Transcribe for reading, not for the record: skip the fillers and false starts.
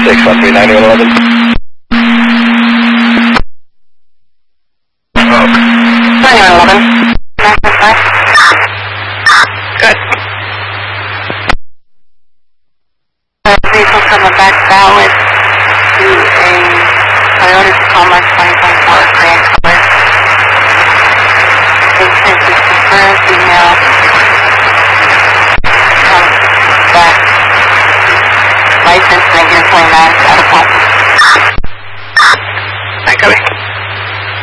6, 139, 11. Smoke. 9111. 955. Good. Vehicle from the back ballot to a Toyota Tacoma 2024 Grand Color. Intent is confirmed, email. Back. License, negative 29, out of home. I'm coming.